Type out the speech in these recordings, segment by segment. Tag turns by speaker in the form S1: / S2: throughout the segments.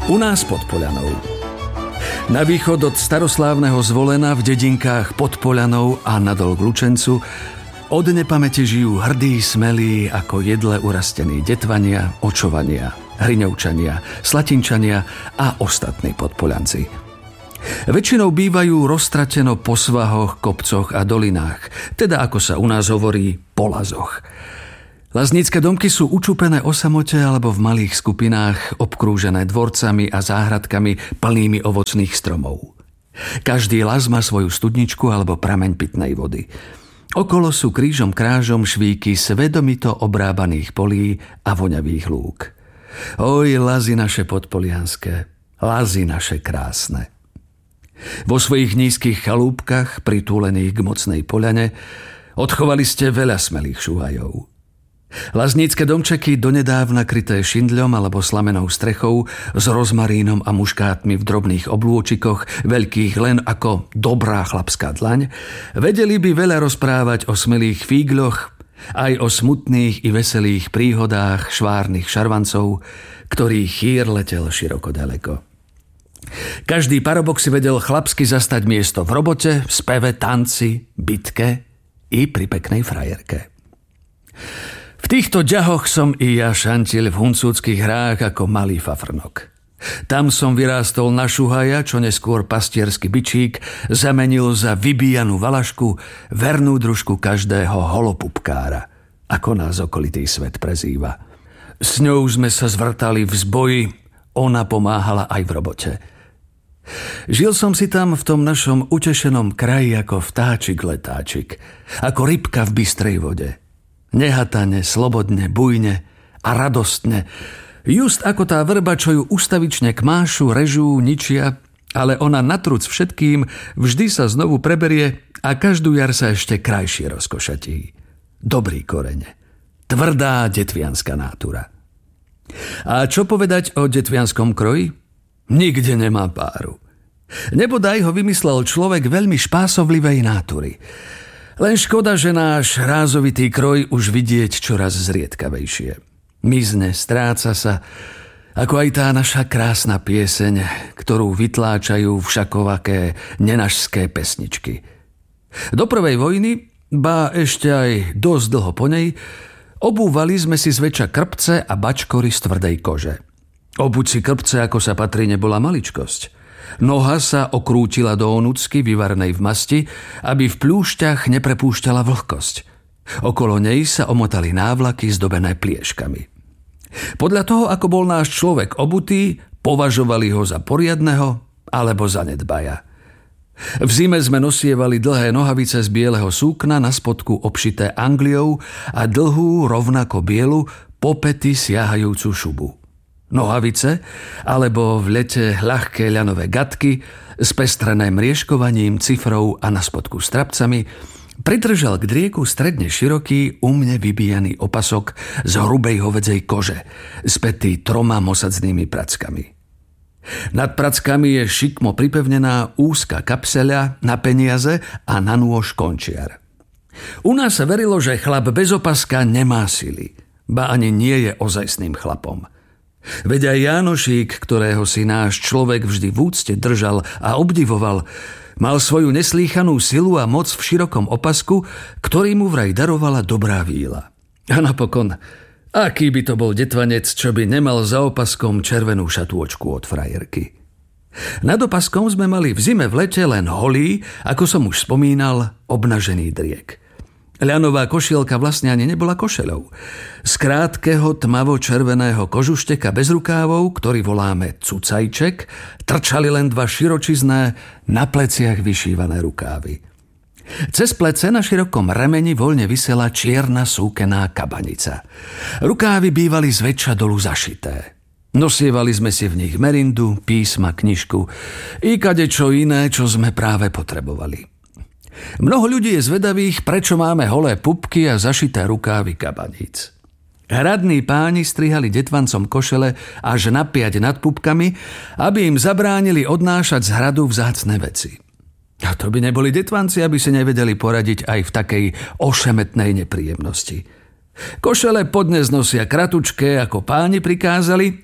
S1: U nás pod Poľanou. Na východ od staroslávneho Zvolena v dedinkách pod Poľanou a nadol k Lučencu od nepamäte žijú hrdí, smelí ako jedle urastení Detvania, Očovania, Hriňovčania, Slatinčania a ostatní podpoľanci. Väčšinou bývajú roztrateno po svahoch, kopcoch a dolinách, teda ako sa u nás hovorí po lazoch. Laznícke domky sú učúpené o samote alebo v malých skupinách, obkrúžené dvorcami a záhradkami plnými ovocných stromov. Každý las má svoju studničku alebo prameň pitnej vody. Okolo sú krížom krážom švíky svedomito obrábaných polí a voňavých lúk. Oj, lazy naše podpolianské, lazy naše krásne. Vo svojich nízkych chalúbkach, pritúlených k mocnej poľane, odchovali ste veľa smelých šuhajov. Laznícke domčeky donedávna kryté šindľom alebo slamenou strechou s rozmarínom a muškátmi v drobných oblôčikoch, veľkých len ako dobrá chlapská dlaň, vedeli by veľa rozprávať o smelých fígľoch, aj o smutných i veselých príhodách švárnych šarvancov, ktorých chýr letel široko ďaleko. Každý parobok si vedel chlapsky zastať miesto v robote, speve, tanci, bitke i pri peknej frajerke. V týchto ďahoch som i ja šantil v huncúckých hrách ako malý fafrnok. Tam som vyrástol na šuhaja, čo neskôr pastiersky bičík zamenil za vybíjanú valašku, vernú družku každého holopupkára, ako nás okolitý svet prezýva. S ňou sme sa zvrtali v zboji, ona pomáhala aj v robote. Žil som si tam v tom našom utešenom kraji ako vtáčik letáčik, ako rybka v bystrej vode. Nehatane, slobodne, bujne a radostne. Just ako tá vrba, čo ju ustavične kmášu, režú, ničia, ale ona natrúc všetkým vždy sa znovu preberie a každú jar sa ešte krajšie rozkošatí. Dobrý korene. Tvrdá detvianská nátura. A čo povedať o detvianskom kroji? Nikde nemá páru. Nebodaj ho vymyslel človek veľmi špásovlivej nátury. Len škoda, že náš rázovitý kroj už vidieť čoraz zriedkavejšie. Mizne, stráca sa, ako aj tá naša krásna pieseň, ktorú vytláčajú všakovaké nenažské pesničky. Do prvej vojny, ba ešte aj dosť dlho po nej, obúvali sme si zväčša krpce a bačkory z tvrdej kože. Obuť si krpce, ako sa patrí, nebola maličkosť. Noha sa okrútila do onucky vyvarnej v masti, aby v pľúšťach neprepúšťala vlhkosť. Okolo nej sa omotali návlaky zdobené plieškami. Podľa toho, ako bol náš človek obutý, považovali ho za poriadneho alebo za nedbaja. V zime sme nosievali dlhé nohavice z bieleho súkna na spodku obšité Angliou a dlhú, rovnako bielu, po pety siahajúcu šubu. Nohavice, alebo v lete ľahké ľanové gatky, spestrené mriežkovaním, cifrou a na spodku strapcami, pridržal k drieku stredne široký, umne vybíjaný opasok z hrubej hovedzej kože, spätý 3 mosadznými prackami. Nad prackami je šikmo pripevnená úzka kapseľa na peniaze a na nôž končiar. U nás sa verilo, že chlap bez opaska nemá sily, ba ani nie je ozajstným chlapom. Veď aj Jánošík, ktorého si náš človek vždy v úcte držal a obdivoval, mal svoju neslýchanú silu a moc v širokom opasku, ktorý mu vraj darovala dobrá víla. A napokon, aký by to bol detvanec, čo by nemal za opaskom červenú šatôčku od frajerky. Nad opaskom sme mali v zime v lete len holý, ako som už spomínal, obnažený driek. Ľanová košielka vlastne ani nebola košeľou. Z krátkeho tmavo-červeného kožušteka bez rukávov, ktorý voláme cucajček, trčali len 2 širočizné, na pleciach vyšívané rukávy. Cez plece na širokom remeni voľne visela čierna súkená kabanica. Rukávy bývali zväčša dolu zašité. Nosievali sme si v nich merindu, písma, knižku i kadečo iné, čo sme práve potrebovali. Mnoho ľudí je zvedavých, prečo máme holé pupky a zašité rukávy kabaníc. Hradní páni strihali detvancom košele až na 5 nad pupkami, aby im zabránili odnášať z hradu vzácne veci. A to by neboli detvanci, aby si nevedeli poradiť aj v takej ošemetnej nepríjemnosti. Košele podnes nosia kratučké, ako páni prikázali,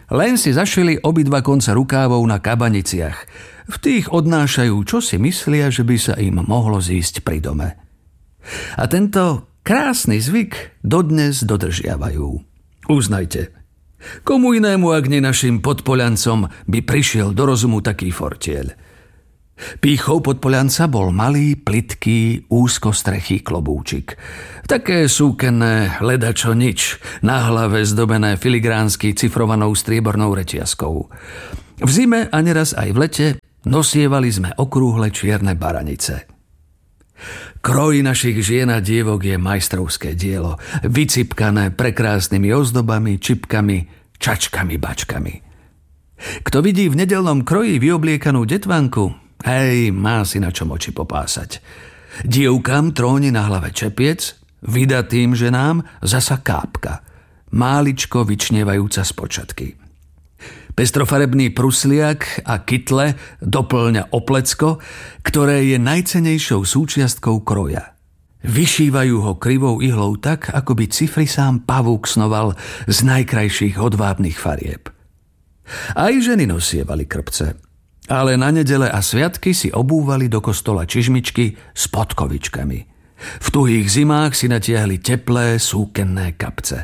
S1: Len si zašili obidva konce rukávov na kabaniciach. V tých odnášajú, čo si myslia, že by sa im mohlo zísť pri dome. A tento krásny zvyk dodnes dodržiavajú. Uznajte, komu inému, ak nie našim Podpoľancom, by prišiel do rozumu taký fortieľ. Pýchou Podpoľanca bol malý, plytký, úzkostrechý klobúčik. Také súkenné ledačo nič, na hlave zdobené filigránsky cifrovanou striebornou reťazkou. V zime a neraz aj v lete nosievali sme okrúhle čierne baranice. Kroj našich žien a dievok je majstrovské dielo, vycipkané prekrásnymi ozdobami, čipkami, čačkami, bačkami. Kto vidí v nedeľnom kroji vyobliekanú detvanku, hej, má si na čom oči popásať. Dievkám tróni na hlave čepiec, vydatým ženám zasa kápka, máličko vyčnievajúca z počatky. Pestrofarebný prusliak a kytle doplňa oplecko, ktoré je najcennejšou súčiastkou kroja. Vyšívajú ho krivou ihlou tak, ako by cifry sám pavúk snoval z najkrajších hodvábnych farieb. Aj ženy nosievali krpce, ale na nedele a sviatky si obúvali do kostola čižmičky s podkovičkami. V tuhých zimách si natiahli teplé súkenné kapce.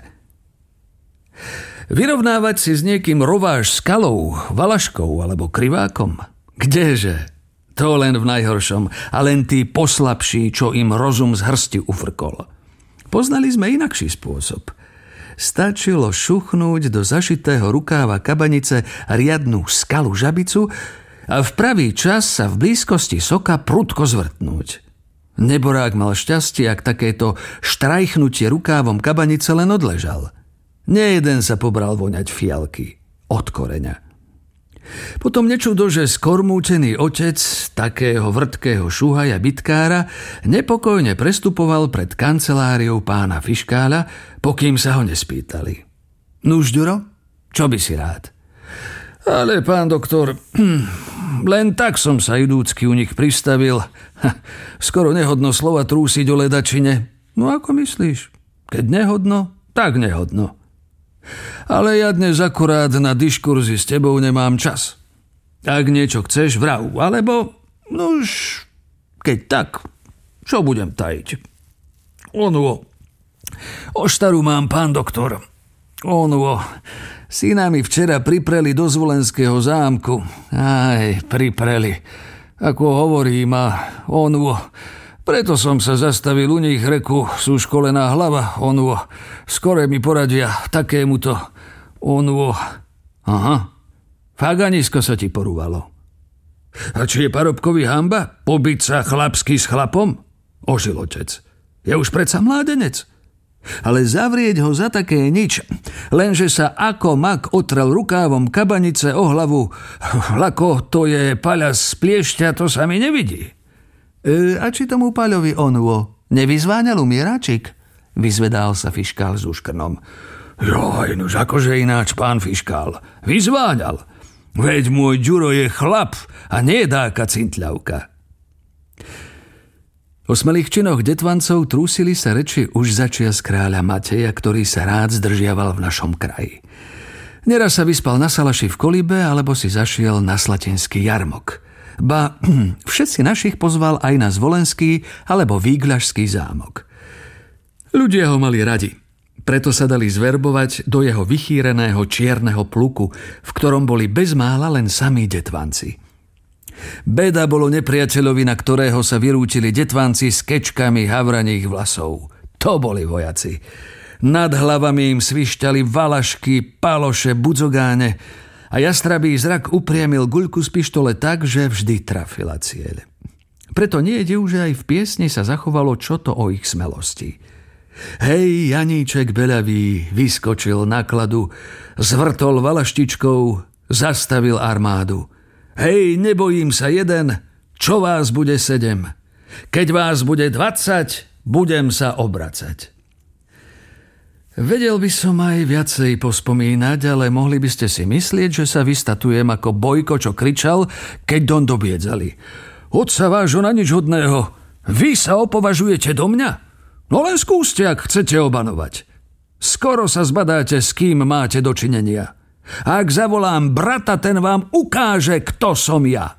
S1: Vyrovnávať si s niekým rováž skalou, valaškou alebo krivákom? Kdeže? To len v najhoršom a len tí poslabší, čo im rozum z hrsti ufrkol. Poznali sme inakší spôsob. Stačilo šuchnúť do zašitého rukáva kabanice riadnu skalu žabicu a v pravý čas sa v blízkosti soka prudko zvrtnúť. Neborák mal šťastie, ak takéto štrajchnutie rukávom kabanice len odležal. Nejeden sa pobral voňať fialky od koreňa. Potom nečudo, že skormútený otec takého vrtkého šuhaja bitkára nepokojne prestupoval pred kanceláriou pána fiškála, pokým sa ho nespýtali. Nuž, Ďuro, čo by si rád? Ale, pán doktor, len tak som sa idúcky u nich pristavil. Skoro nehodno slova trúsiť o ledačine. No ako myslíš? Keď nehodno, tak nehodno. Ale ja dnes akurát na diskurzy s tebou nemám čas. Ak niečo chceš, vrav, alebo, nuž, keď tak, čo budem tajiť? O štaru mám, pán doktor. Syna mi včera pripreli do Zvolenského zámku. Aj, pripreli. Ako hovorím, preto som sa zastavil u nich, reku, sú školená hlava, skore mi poradia takémuto, Aha, faganisko sa ti porúvalo. A či je parobkovi hanba pobiť sa chlapsky s chlapom? Ožil otec. Je už predsa mládenec. Ale zavrieť ho za také nič, lenže sa ako mak otrel rukávom kabanice o hlavu, lako to je paľas z pliešťa, to sa mi nevidí. A či tomu Paľovi nevyzváňal umieráčik? Vyzvedal sa fiškál s úškrnom. Joj, nuž akože ináč, pán fiškál. Vyzváňal. Veď môj Ďuro je chlap a nie dáka cintľavka. O smelých činoch detvancov trúsili sa reči už začias kráľa Mateja, ktorý sa rád zdržiaval v našom kraji. Neraz sa vyspal na salaši v kolibe, alebo si zašiel na slatinský jarmok. Ba všetci našich pozval aj na Zvolenský alebo Vígľašský zámok. Ľudia ho mali radi, preto sa dali zverbovať do jeho vychýreného čierneho pluku, v ktorom boli bezmála len samí detvanci. Beda bolo nepriateľovi, na ktorého sa vyrútili detvanci s kečkami havraných vlasov. To boli vojaci. Nad hlavami im svišťali valašky, paloše, budzogáne a jastrabý zrak upriamil guľku z pištole tak, že vždy trafila cieľ. Preto nie je div, že aj v piesni sa zachovalo čoto o ich smelosti. Hej, Janíček beľavý vyskočil na kladu, zvrtol valaštičkou, zastavil armádu. Hej, nebojím sa jeden, čo vás bude 7. Keď vás bude 20, budem sa obracať. Vedel by som aj viacej pospomínať, ale mohli by ste si myslieť, že sa vystatujem ako Bojko, čo kričal, keď Don dobiedzali. Otca vášho na nič hodného, vy sa opovažujete do mňa? No len skúste, ak chcete obanovať. Skoro sa zbadáte, s kým máte dočinenia. Ak zavolám brata, ten vám ukáže, kto som ja.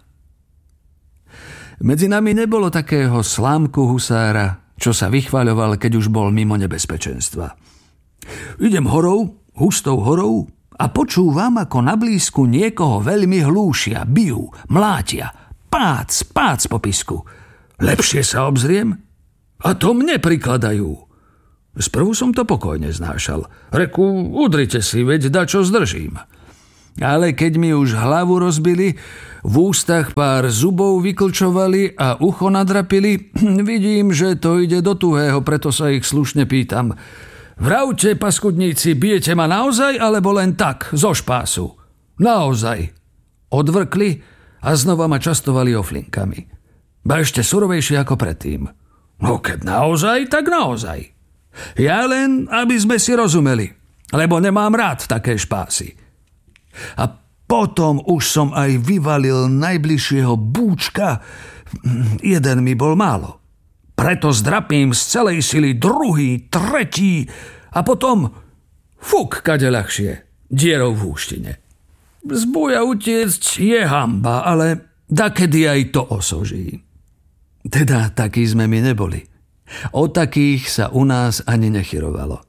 S1: Medzi nami nebolo takého slámku husára, čo sa vychvaľoval, keď už bol mimo nebezpečenstva. Idem horou, hustou horou a počúvam, ako na blízku niekoho veľmi hlúšia, bijú, mlátia. Pác po pisku. Lepšie sa obzriem a to mne prikladajú. Sprvu som to pokojne znášal. Reku, udrite si, veď dačo zdržím. Ale keď mi už hlavu rozbili, v ústach pár zubov vyklčovali a ucho nadrapili, vidím, že to ide do tuhého, preto sa ich slušne pýtam. Vravte, paskudníci, bijete ma naozaj, alebo len tak, zo špásu? Naozaj. Odvrkli a znova ma častovali oflinkami. Ba ešte surovejšie ako predtým. No keď naozaj, tak naozaj. Ja len, aby sme si rozumeli, lebo nemám rád také špásy. A potom už som aj vyvalil najbližšieho búčka. Jeden mi bol málo. Preto zdrapím z celej sily druhý, tretí a potom fuk kade ľahšie, dierou v húštine. Z boja utiecť je hanba, ale dakedy aj to osoží. Teda takí sme my neboli. O takých sa u nás ani nechyrovalo.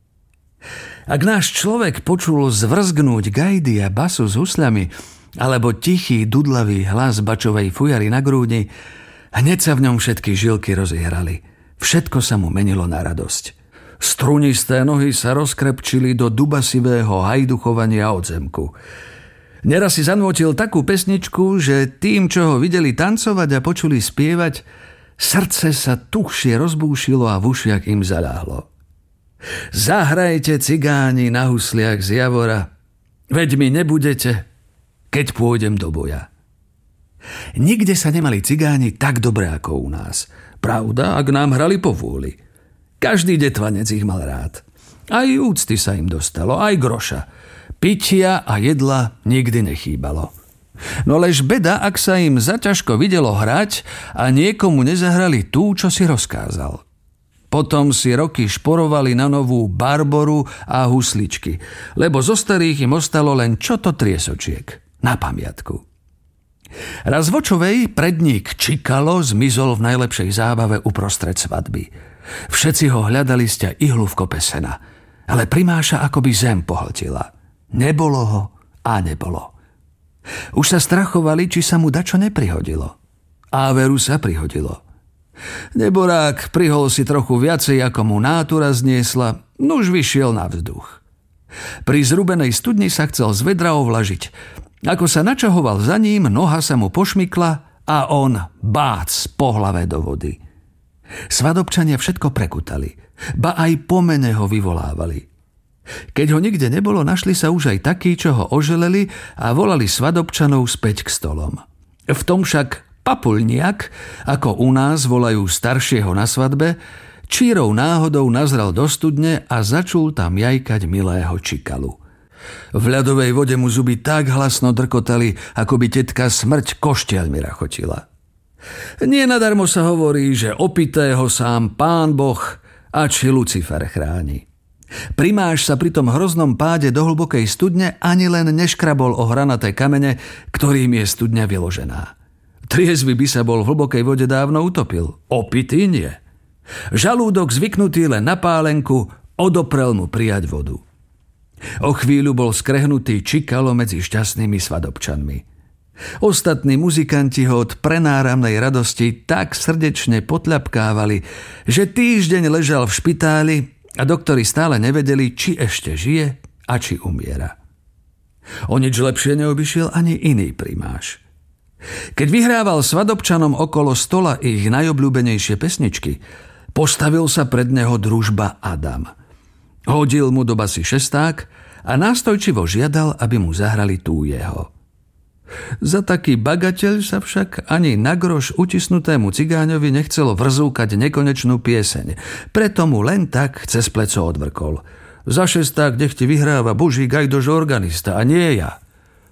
S1: Ak náš človek počul zvrzgnúť gajdy a basu s husľami alebo tichý, dudlavý hlas bačovej fujary na grúdi, hneď sa v ňom všetky žilky rozihrali. Všetko sa mu menilo na radosť. Strunisté nohy sa rozkrepčili do dubasivého hajduchovania od zemku. Neraz si zanútil takú pesničku, že tým, čo ho videli tancovať a počuli spievať, srdce sa tuchšie rozbúšilo a v ušiach im zaľahlo. Zahrajte, cigáni, na husliach z javora, veď mi nebudete, keď pôjdem do boja. Nikde sa nemali cigáni tak dobre ako u nás. Pravda, ak nám hrali po vôli. Každý detvanec ich mal rád. Aj úcty sa im dostalo, aj groša. Pitia a jedla nikdy nechýbalo. No lež beda, ak sa im zaťažko videlo hrať a niekomu nezahrali tú, čo si rozkázal. Potom si roky šporovali na novú barboru a husličky, lebo zo starých im ostalo len čoto triesočiek na pamiatku. Raz vočovej predník Čikalo zmizol v najlepšej zábave uprostred svadby. Všetci ho hľadali sťa ihlu v kope sena, ale primáša akoby zem pohltila. Nebolo ho a nebolo. Už sa strachovali, či sa mu dačo neprihodilo. A veru sa prihodilo. Neborák prihol si trochu viacej, ako mu nátura zniesla, nuž vyšiel na vzduch. Pri zrubenej studni sa chcel z vedra ovlažiť. Ako sa načahoval za ním, noha sa mu pošmykla a on bác po hlave do vody. Svadobčania všetko prekutali, ba aj po mene ho vyvolávali. Keď ho nikde nebolo, našli sa už aj takí, čo ho oželeli a volali svadobčanov späť k stolom. V tom však papulniak, ako u nás volajú staršieho na svadbe, čírou náhodou nazrel do studne a začul tam jajkať milého Čikalu. V ľadovej vode mu zuby tak hlasno drkotali, ako by tetka smrť koštiaľmi rachotila. Nie nadarmo sa hovorí, že opitého sám Pán Boh a či Lucifer chráni. Primáš sa pri tom hroznom páde do hlbokej studne ani len neškrabol o hranaté kamene, ktorým je studňa vyložená. Triezvy by sa bol v hlbokej vode dávno utopil. Opitý nie. Žalúdok zvyknutý len na pálenku odoprel mu prijať vodu. O chvíľu bol skrehnutý Čikalo medzi šťastnými svadobčanmi. Ostatní muzikanti ho od prenáramnej radosti tak srdečne potľapkávali, že týždeň ležal v špitáli a doktori stále nevedeli, či ešte žije a či umiera. O nič lepšie neobyšiel ani iný primáš. Keď vyhrával svadobčanom okolo stola ich najobľúbenejšie pesničky, postavil sa pred neho družba Adam. Hodil mu do basy šesták a nástojčivo žiadal, aby mu zahrali tú jeho. Za taký bagateľ sa však ani na groš utisnutému cigáňovi nechcelo vrzúkať nekonečnú pieseň, preto mu len tak cez pleco odvrkol. Za šesták nech ti vyhráva Boží gajdož organista a nie ja.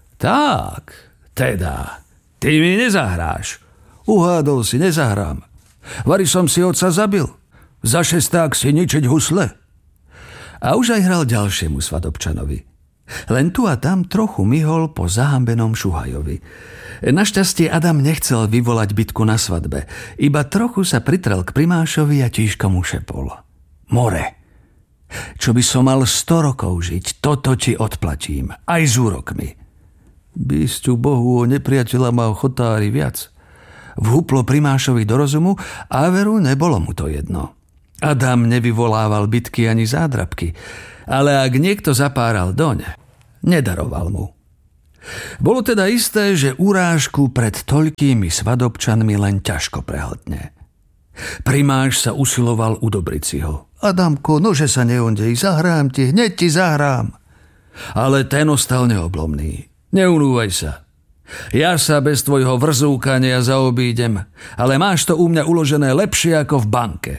S1: Tak, teda, ty mi nezahráš. Uhádol si, nezahrám. Vari som si otca zabil. Za šesták si ničiť husle. A už aj hral ďalšiemu svadobčanovi. Len tu a tam trochu myhol po zahambenom Šuhajovi. Našťastie Adam nechcel vyvolať bitku na svadbe, iba trochu sa pritrel k primášovi a tížko mu šepol. More, čo by som mal 100 rokov žiť, toto ti odplatím, aj s úrokmi. Bysťu Bohu, o nepriateľa má chotári viac. Vhuplo primášovi do rozumu a veru nebolo mu to jedno. Adam nevyvolával bitky ani zádrabky, ale ak niekto zapáral doň, nedaroval mu. Bolo teda isté, že urážku pred toľkými svadobčanmi len ťažko prehltne. Primáš sa usiloval udobriť si ho. Adamko, nože sa neondej, zahrám ti, hneď ti zahrám. Ale ten ostal neoblomný. Neunúvaj sa. Ja sa bez tvojho vrzúkania zaobídem, ale máš to u mňa uložené lepšie ako v banke.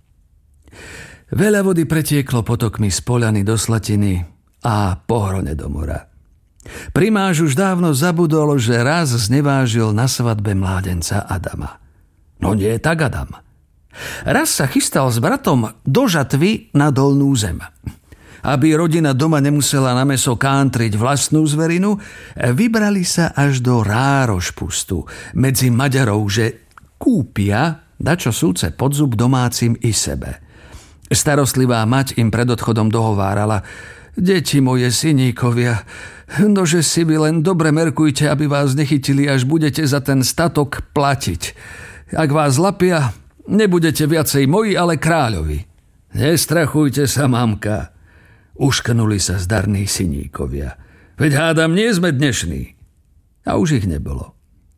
S1: Veľa vody pretieklo potokmi z poľany do Slatiny a pohrone do mora. Primáš už dávno zabudol, že raz znevážil na svadbe mládenca Adama. No nie tak Adam. Raz sa chystal s bratom do žatvy na dolnú zem. Aby rodina doma nemusela na mäso kántriť vlastnú zverinu, vybrali sa až do Rárošpustu medzi Maďarov, že kúpia dačo súce pod zub domácim i sebe. Starostlivá mať im pred odchodom dohovárala: Deti moje, syníkovia, nože si vy len dobre merkujte, aby vás nechytili, až budete za ten statok platiť. Ak vás lapia, nebudete viacej moji, ale kráľovi. Nestrachujte sa, mamka. Ušknuli sa zdarní syníkovia. Veď hádam, nie sme dnešní. A už ich nebolo.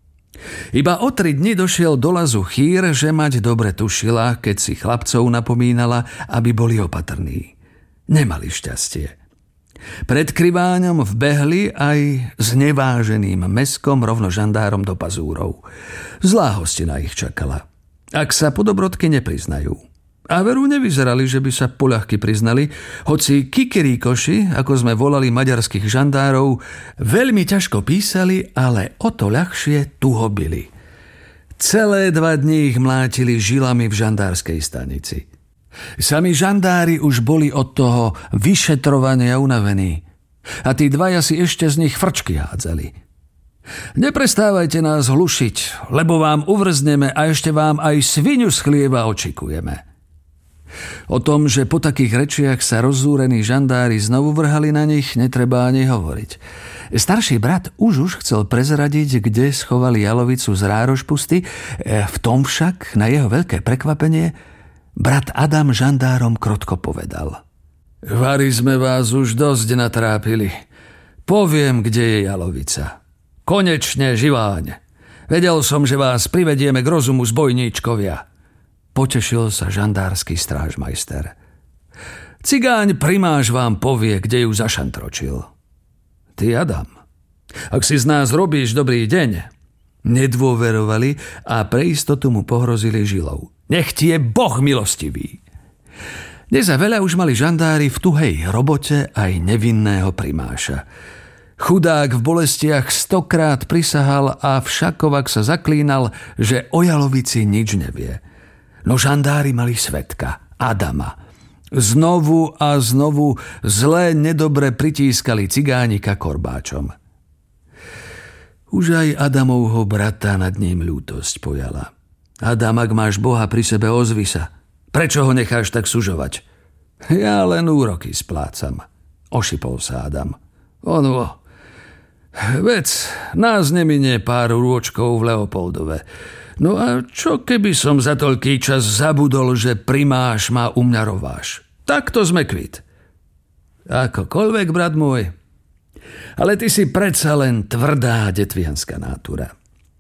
S1: Iba o 3 dni došiel do Lazu Chýr, že mať dobre tušila, keď si chlapcov napomínala, aby boli opatrní. Nemali šťastie. Pred Kriváňom vbehli aj s neváženým meskom rovno žandárom do pazúrov. Zlá hostina ich čakala. Ak sa po dobrodke nepriznajú. A veru nevyzerali, že by sa poľahky priznali, hoci kikiríkoši, ako sme volali maďarských žandárov, veľmi ťažko písali, ale o to ľahšie tuhobili. Celé 2 dní ich mlátili žilami v žandárskej stanici. Sami žandári už boli od toho vyšetrovania unavení. A tí 2 si ešte z nich frčky hádzali. Neprestávajte nás hlušiť, lebo vám uvrzneme a ešte vám aj sviňu z chlieba očikujeme. O tom, že po takých rečiach sa rozzúrení žandári znovu vrhali na nich, netreba ani hovoriť. Starší brat už chcel prezradiť, kde schovali jalovicu z Rárošpusty, v tom však, na jeho veľké prekvapenie, brat Adam žandárom krotko povedal: Vari sme vás už dosť natrápili. Poviem, kde je jalovica. Konečne, živáň. Vedel som, že vás privedieme k rozumu, zbojníčkovia. Potešil sa žandársky strážmajster. Cigáň primáš vám povie, kde ju zašantročil. Ty, Adam, ak si z nás robíš dobrý deň. Nedôverovali a pre istotu mu pohrozili žilou. Nech ti je Boh milostivý. Nezaveľa už mali žandári v tuhej robote aj nevinného primáša. Chudák v bolestiach 100-krát prisahal a všakovak sa zaklínal, že o jalovici nič nevie. No žandári mali svedka, Adama. Znovu a znovu zle nedobre pritískali cigánika korbáčom. Už aj Adamovho brata nad ním ľútosť pojala. Adam, ak máš Boha pri sebe, ozvi sa. Prečo ho necháš tak sužovať? Ja len úroky splácam. Ošipol sa Adam. Ono, vec, nás neminie pár rôčkov v Leopoldove. No a čo keby som za toľký čas zabudol, že primáš ma u mňa rováš? Takto sme kvit. Akokoľvek, brat môj. Ale ty si predsa len tvrdá detvianská nátura.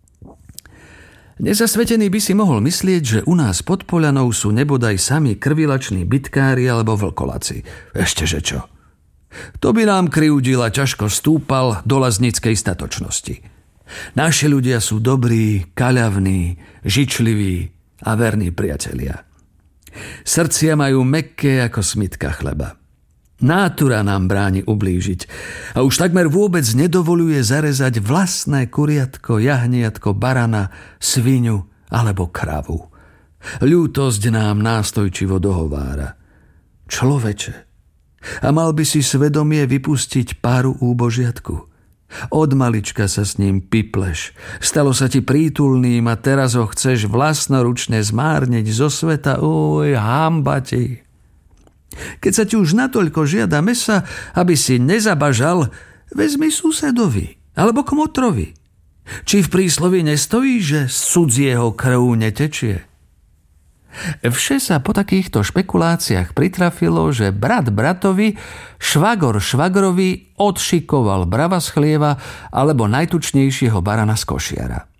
S1: Nezasvetený by si mohol myslieť, že u nás pod Poľanou sú nebodaj sami krvilační bitkári alebo vlkolaci. Ešteže čo? To by nám kriudil a ťažko stúpal do laznickej statočnosti. Naši ľudia sú dobrí, kaľavní, žičliví a verní priatelia. Srdcia majú mäkké ako smitka chleba. Nátura nám bráni ublížiť a už takmer vôbec nedovoluje zarezať vlastné kuriatko, jahniatko, barana, sviňu alebo kravu. Ľútosť nám nástojčivo dohovára. Človeče, A mal by si svedomie vypustiť páru úbožiatku. Od malička sa s ním pipleš. Stalo sa ti prítulným a teraz ho chceš vlastnoručne zmárniť zo sveta. Hanba ti. Keď sa ti už natoľko žiada mesa, aby si nezabažal, vezmi susedovi alebo kmotrovi. Či v príslovi nestojí, že z cudzieho krv netečie? Vše sa po takýchto špekuláciách pritrafilo, že brat bratovi, švagor švagrovi odšikoval brava z chlieva alebo najtučnejšieho barana z košiara.